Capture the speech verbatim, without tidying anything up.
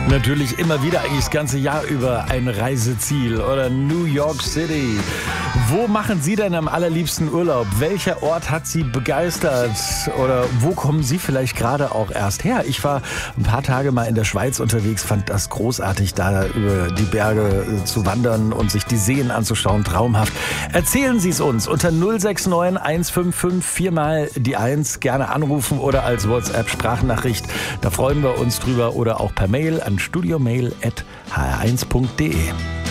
Natürlich immer wieder, eigentlich das ganze Jahr über ein Reiseziel oder New York City. Wo machen Sie denn am allerliebsten Urlaub? Welcher Ort hat Sie begeistert? Oder wo kommen Sie vielleicht gerade auch erst her? Ich war ein paar Tage mal in der Schweiz unterwegs, fand das großartig, da über die Berge zu wandern und sich die Seen anzuschauen. Traumhaft. Erzählen Sie es uns unter null sechs neun eins fünf fünf vier mal die eins. Gerne anrufen oder als WhatsApp-Sprachnachricht. Da freuen wir uns drüber oder auch per Mail an studiomail at h r eins punkt de.